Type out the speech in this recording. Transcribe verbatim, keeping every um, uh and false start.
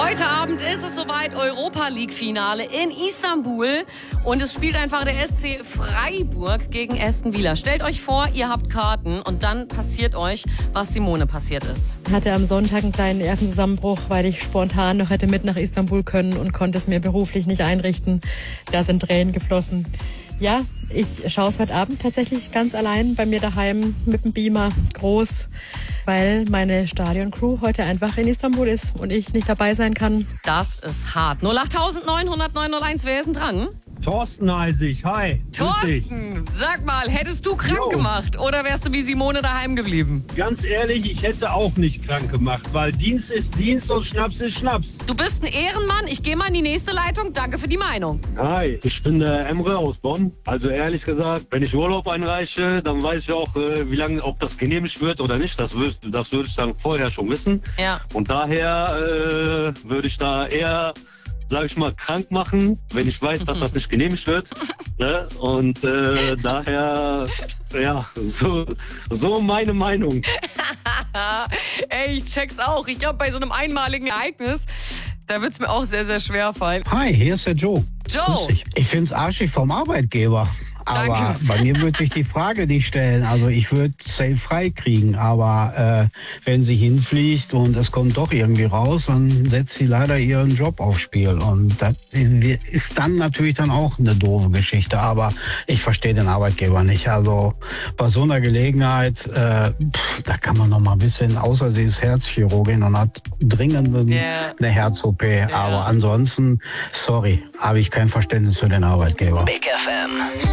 Heute Abend ist es soweit, Europa-League-Finale in Istanbul. Und es spielt einfach der S C Freiburg gegen Aston Villa. Stellt euch vor, ihr habt Karten und dann passiert euch, was Simone passiert ist. Ich hatte am Sonntag einen kleinen Nervenzusammenbruch, weil ich spontan noch hätte mit nach Istanbul können und konnte es mir beruflich nicht einrichten. Da sind Tränen geflossen. Ja, ich schaue es heute Abend tatsächlich ganz allein bei mir daheim mit dem Beamer groß, weil meine Stadioncrew heute einfach in Istanbul ist und ich nicht dabei sein kann. Das ist hart. null acht neun null null neun null eins, wer ist denn dran? Thorsten heiße ich, hi. Thorsten, sag mal, hättest du krank Jo. gemacht oder wärst du wie Simone daheim geblieben? Ganz ehrlich, ich hätte auch nicht krank gemacht, weil Dienst ist Dienst und Schnaps ist Schnaps. Du bist ein Ehrenmann, ich gehe mal in die nächste Leitung. Danke für die Meinung. Hi, ich bin der Emre aus Bonn. Also ehrlich gesagt, wenn ich Urlaub einreiche, dann weiß ich auch, äh, wie lange, ob das genehmigt wird oder nicht. Das, würd, das würde ich dann vorher schon wissen. Ja. Und daher äh, würde ich da eher, sage ich mal, krank machen, wenn ich weiß, dass das nicht genehmigt wird. Ne? Und äh, daher, ja, so, so meine Meinung. Ey, ich check's auch. Ich glaube, bei so einem einmaligen Ereignis, da wird's mir auch sehr, sehr schwer fallen. Hi, hier ist der Joe. Joe. Grüß dich. Ich find's arschig vom Arbeitgeber. Aber Danke. bei mir würde sich die Frage nicht stellen. Also ich würde safe frei kriegen. Aber äh, wenn sie hinfliegt und es kommt doch irgendwie raus, dann setzt sie leider ihren Job aufs Spiel. Und das ist dann natürlich dann auch eine doofe Geschichte. Aber ich verstehe den Arbeitgeber nicht. Also bei so einer Gelegenheit, äh, pff, da kann man noch mal ein bisschen, außer sie ist Herzchirurgin und hat dringend Yeah. eine Herz-O P. Aber ansonsten, sorry, habe ich kein Verständnis für den Arbeitgeber. Big F M.